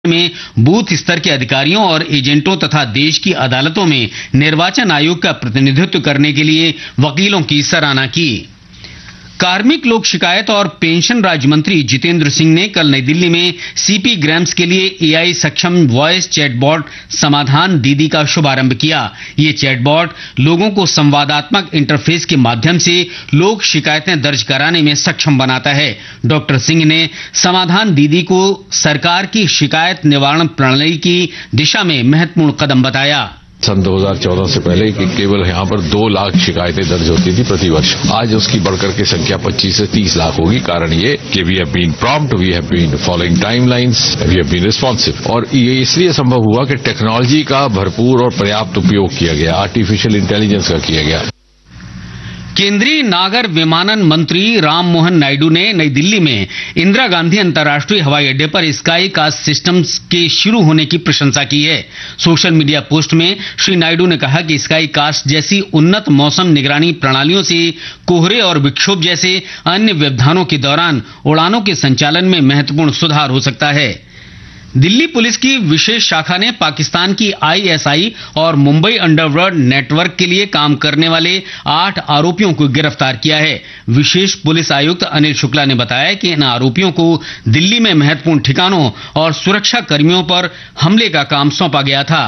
में बूथ स्तर के अधिकारियों और एजेंटों तथा देश की अदालतों में निर्वाचन आयोग का प्रतिनिधित्व करने के लिए वकीलों की सराहना की। कार्मिक लोक शिकायत और पेंशन राज्य मंत्री जितेंद्र सिंह ने कल नई दिल्ली में सीपी ग्राम्स के लिए एआई सक्षम वॉइस चैटबॉट समाधान दीदी का शुभारंभ किया। ये चैटबॉट लोगों को संवादात्मक इंटरफेस के माध्यम से लोक शिकायतें दर्ज कराने में सक्षम बनाता है। डॉक्टर सिंह ने समाधान दीदी को सरकार की शिकायत निवारण प्रणाली की दिशा में महत्वपूर्ण कदम बताया। सन 2014 से पहले कि केवल यहाँ पर 2 लाख शिकायतें दर्ज होती थी प्रति वर्ष। आज उसकी बढ़कर के संख्या 25 से 30 लाख होगी। कारण ये कि we have been prompt, we have been following timelines, we have been responsive. और ये इसलिए संभव हुआ कि टेक्नोलॉजी का भरपूर और पर्याप्त उपयोग किया गया, आर्टिफिशियल इंटेलिजेंस का किया गया। केंद्रीय नागर विमानन मंत्री राम मोहन नायडू ने नई दिल्ली में इंदिरा गांधी अंतर्राष्ट्रीय हवाई अड्डे पर स्काई कास्ट सिस्टम्स के शुरू होने की प्रशंसा की है। सोशल मीडिया पोस्ट में श्री नायडू ने कहा कि स्काई कास्ट जैसी उन्नत मौसम निगरानी प्रणालियों से कोहरे और विक्षोभ जैसे अन्य व्यवधानों के दौरान उड़ानों के संचालन में महत्वपूर्ण सुधार हो सकता है। दिल्ली पुलिस की विशेष शाखा ने पाकिस्तान की आईएसआई और मुंबई अंडरवर्ल्ड नेटवर्क के लिए काम करने वाले 8 आरोपियों को गिरफ्तार किया है। विशेष पुलिस आयुक्त अनिल शुक्ला ने बताया कि इन आरोपियों को दिल्ली में महत्वपूर्ण ठिकानों और सुरक्षा कर्मियों पर हमले का काम सौंपा गया था।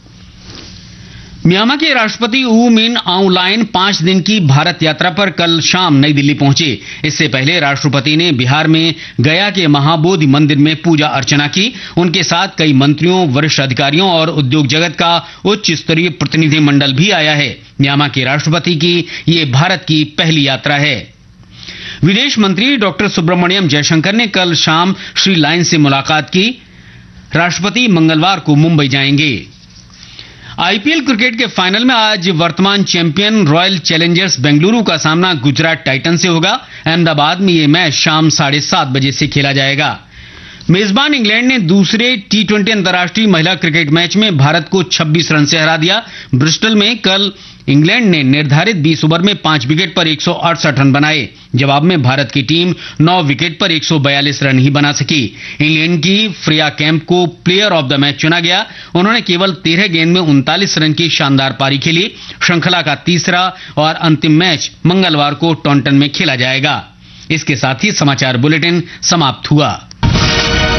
म्यांमार के राष्ट्रपति ऊ मिन आउंग 5 दिन की भारत यात्रा पर कल शाम नई दिल्ली पहुंचे। इससे पहले राष्ट्रपति ने बिहार में गया के महाबोधि मंदिर में पूजा अर्चना की। उनके साथ कई मंत्रियों, वरिष्ठ अधिकारियों और उद्योग जगत का उच्च स्तरीय प्रतिनिधिमंडल भी आया है। म्यांमार के राष्ट्रपति की ये भारत की पहली यात्रा है। विदेश मंत्री डॉक्टर सुब्रमण्यम जयशंकर ने कल शाम श्री लाइन से मुलाकात की। राष्ट्रपति मंगलवार को मुंबई जाएंगे। आईपीएल क्रिकेट के फाइनल में आज वर्तमान चैंपियन रॉयल चैलेंजर्स बेंगलुरु का सामना गुजरात टाइटन से होगा। अहमदाबाद में ये मैच शाम 7:30 बजे से खेला जाएगा। मेजबान इंग्लैंड ने दूसरे टी20 अंतर्राष्ट्रीय महिला क्रिकेट मैच में भारत को 26 रन से हरा दिया। ब्रिस्टल में कल इंग्लैंड ने निर्धारित 20 ओवर में 5 विकेट पर 168 रन बनाए। जवाब में भारत की टीम 9 विकेट पर 142 रन ही बना सकी। इंग्लैंड की फ्रिया कैंप को प्लेयर ऑफ द मैच चुना गया। उन्होंने केवल 13 गेंद में 39 रन की शानदार पारी खेली। श्रृंखला का तीसरा और अंतिम मैच मंगलवार को टॉन्टन में खेला जाएगा। इसके साथ ही समाचार बुलेटिन समाप्त हुआ।